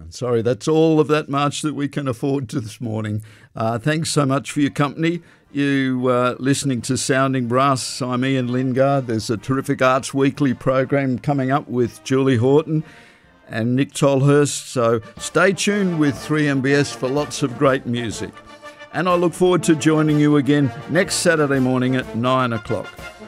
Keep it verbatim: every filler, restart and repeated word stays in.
Sorry, that's all of that much that we can afford to this morning. Uh, thanks so much for your company. You uh, listening to Sounding Brass. I'm Ian Lingard. There's a terrific Arts Weekly program coming up with Julie Horton and Nick Tolhurst. So stay tuned with three M B S for lots of great music. And I look forward to joining you again next Saturday morning at nine o'clock.